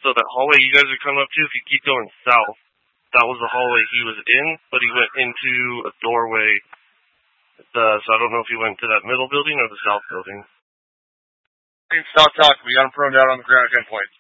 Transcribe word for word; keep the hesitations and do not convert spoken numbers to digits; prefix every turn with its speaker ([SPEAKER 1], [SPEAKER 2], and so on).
[SPEAKER 1] So that hallway you guys are coming up to, if you keep going south, that was the hallway he was in, but he went into a doorway. The, so I don't know if he went to that middle building or the south building.
[SPEAKER 2] Stop talking. We got him prone down on the ground at gunpoint.